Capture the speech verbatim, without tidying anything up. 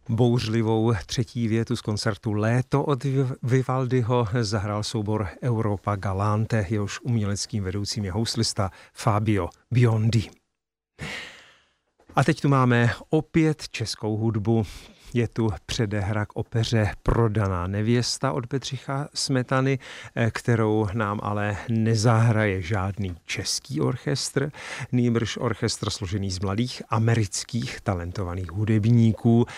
Bouřlivou třetí větu z koncertu Léto od Vivaldiho zahrál soubor Europa Galante, jehož uměleckým vedoucím je houslista Fabio Biondi. A teď tu máme opět českou hudbu. Je tu předehra k opeře Prodaná nevěsta od Bedřicha Smetany, kterou nám ale nezahraje žádný český orchestr, nýbrž orchestr složený z mladých amerických talentovaných hudebníků.